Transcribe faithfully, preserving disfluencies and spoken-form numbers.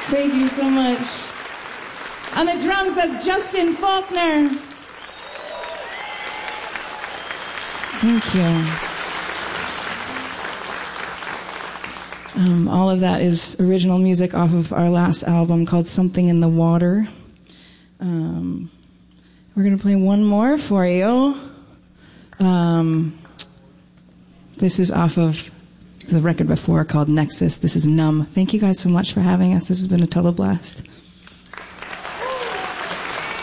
Thank you so much. On the drums, that's Justin Faulkner. Thank you. Um, all of that is original music off of our last album called Something in the Water. Um, we're going to play one more for you. Um, this is off of the record before called Nexus. This is Numb. Thank you guys so much for having us. This has been a total blast.